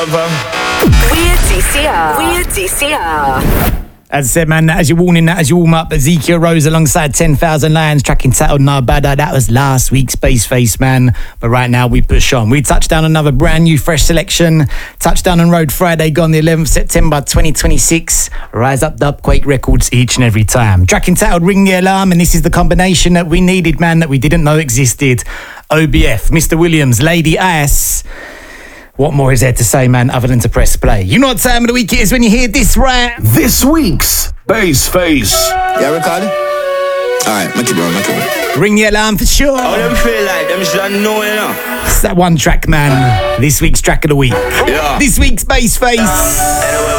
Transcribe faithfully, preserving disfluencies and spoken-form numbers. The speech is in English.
Weird D C R. Weird D C R. As I said, man, as you're warning that, as you warm up, Ezekiel Rose alongside ten thousand Lions, track entitled No Bada. That was last week's Bass Face, man. But right now, we push on. We touch down another brand new, fresh selection. Touchdown on road Friday, gone the eleventh of September twenty twenty-six. Rise Up Dubquake Records each and every time. Track entitled Ring the Alarm, and this is the combination that we needed, man, that we didn't know existed. O B F, Mister Williams, Lady Ice. What more is there to say, man, other than to press play? You know what time of the week it is when you hear this, right? This week's Bass Face. Yeah, record it? Alright, make it bro, make it bro. Ring the alarm for sure. How them feel like? Them should know, you know. It's that one track, man. This week's track of the week. Yeah. This week's Bass Face.